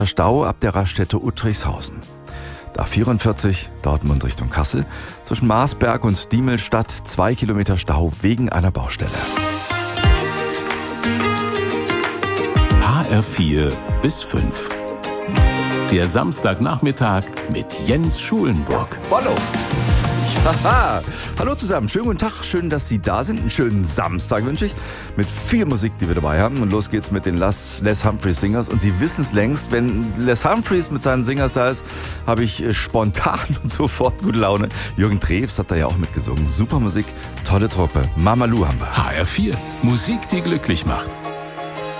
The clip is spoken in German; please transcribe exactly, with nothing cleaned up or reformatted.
Stau ab der Raststätte Uttrichshausen. Da vierundvierzig, Dortmund Richtung Kassel, zwischen Marsberg und Diemelstadt zwei Kilometer Stau wegen einer Baustelle. H R vier bis fünf. Der Samstagnachmittag mit Jens Schulenburg. Hallo. Haha. Hallo zusammen, schönen guten Tag, schön, dass Sie da sind. Einen schönen Samstag wünsche ich, mit viel Musik, die wir dabei haben. Und los geht's mit den Les, Les Humphreys Singers. Und Sie wissen es längst, wenn Les Humphreys mit seinen Singers da ist, habe ich spontan und sofort gute Laune. Jürgen Drews hat da ja auch mitgesungen. Super Musik, tolle Truppe. Mama Lu haben wir. H R vier, Musik, die glücklich macht.